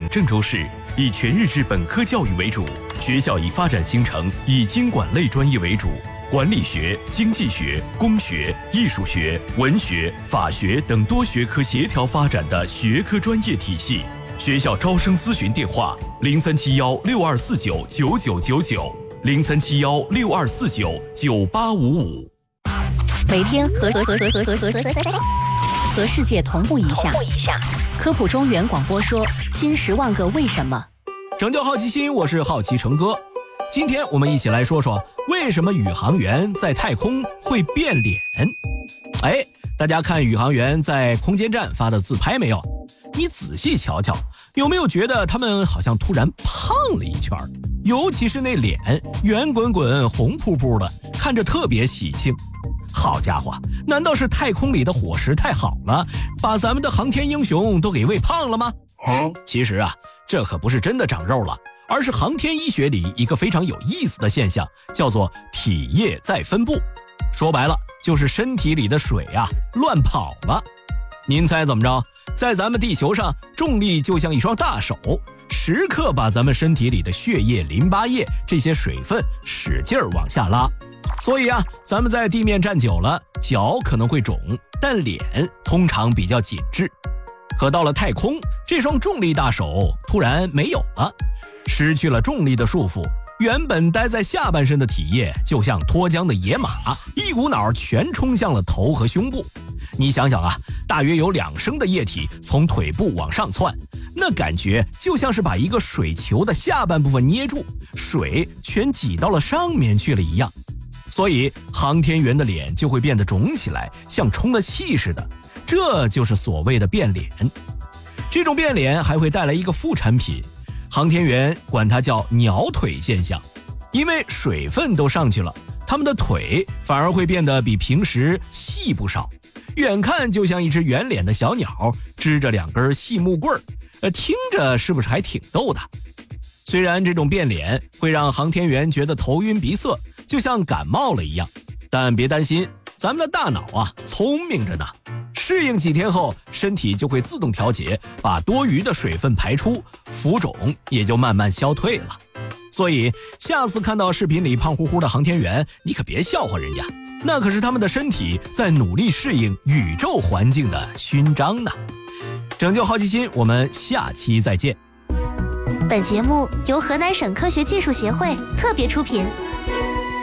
郑州市以全日制本科教育为主，学校以发展形成以经管类专业为主，管理学、经济学、工学、艺术学、文学、法学等多学科协调发展的学科专业体系。学校招生咨询电话：0371624999，037162499855。 每天和世界同步一下。科普中原广播说新10万个为什么。 拯救好奇心，我是好奇成哥。今天我们一起来说说为什么宇航员在太空会变脸。大家看宇航员在空间站发的自拍没有？你仔细瞧瞧，有没有觉得他们好像突然胖了一圈？尤其是那脸圆滚滚红扑扑的，看着特别喜庆。好家伙，难道是太空里的伙食太好了，把咱们的航天英雄都给喂胖了吗？其实啊，这可不是真的长肉了，而是航天医学里一个非常有意思的现象，叫做体液再分布。说白了，就是身体里的水啊乱跑了。您猜怎么着？在咱们地球上，重力就像一双大手，时刻把咱们身体里的血液、淋巴液这些水分使劲往下拉。所以啊，咱们在地面站久了，脚可能会肿，但脸通常比较紧致。可到了太空，这双重力大手突然没有了，失去了重力的束缚，原本待在下半身的体液就像脱缰的野马，一股脑全冲向了头和胸部。你想想啊，大约有2升的液体从腿部往上窜，那感觉就像是把一个水球的下半部分捏住，水全挤到了上面去了一样。所以航天员的脸就会变得肿起来，像充了气似的，这就是所谓的变脸。这种变脸还会带来一个副产品，航天员管它叫鸟腿现象。因为水分都上去了，他们的腿反而会变得比平时细不少，远看就像一只圆脸的小鸟支着2根细木棍儿，听着是不是还挺逗的？虽然这种变脸会让航天员觉得头晕鼻塞，就像感冒了一样，但别担心，咱们的大脑啊聪明着呢，适应几天后，身体就会自动调节，把多余的水分排出，浮肿也就慢慢消退了。所以下次看到视频里胖乎乎的航天员，你可别笑话人家，那可是他们的身体在努力适应宇宙环境的勋章呢。拯救好奇心，我们下期再见。 本节目由河南省科学技术协会特别出品。